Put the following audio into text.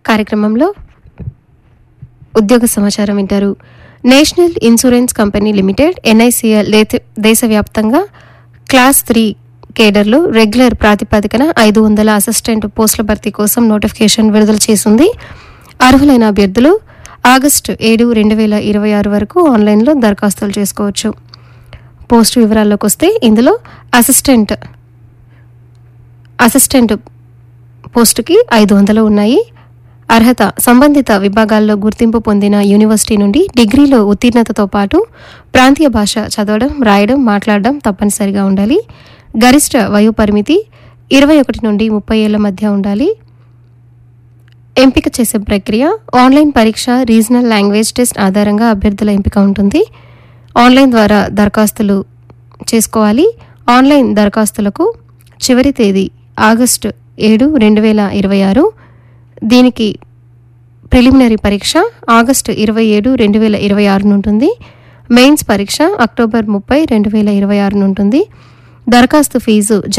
కార్యక్రమంలో ఉద్యోగ సమాచారం వింటారు. National insurance company limited NICL దేశవ్యాప్తంగా క్లాస్ 3 కేడర్లో రెగ్యులర్ ప్రాతిపదికన 500 అసిస్టెంట్ పోస్టుల భర్తీ కోసం నోటిఫికేషన్ విడుదల చేసింది. అర్హులైన అభ్యర్థులు ఆగస్టు 7, 2026 వరకు ఆన్లైన్లో దరఖాస్తులు చేసుకోవచ్చు. పోస్టు వివరాల్లోకి వస్తే ఇందులో అసిస్టెంట్ పోస్టుకి 500 ఉన్నాయి. అర్హత సంబంధిత విభాగాల్లో గుర్తింపు పొందిన యూనివర్సిటీ నుండి డిగ్రీలో ఉత్తీర్ణతతో పాటు ప్రాంతీయ భాష చదవడం, రాయడం, మాట్లాడడం తప్పనిసరిగా ఉండాలి. గరిష్ట వయోపరిమితి 21 నుండి 30 ఏళ్ల మధ్య ఉండాలి. ఎంపిక చేసే ప్రక్రియ ఆన్లైన్ పరీక్ష, రీజనల్ లాంగ్వేజ్ టెస్ట్ ఆధారంగా అభ్యర్థుల ఎంపిక ఉంటుంది. ఆన్లైన్ ద్వారా దరఖాస్తులు చేసుకోవాలి. ఆన్లైన్ దరఖాస్తులకు చివరి తేదీ ఆగస్టు 7, 2026. దీనికి ప్రిలిమినరీ పరీక్ష ఆగస్టు 27, 2026 ఉంటుంది. మెయిన్స్ పరీక్ష అక్టోబర్ 30, 2026 ఉంటుంది. దరఖాస్తు ఫీజు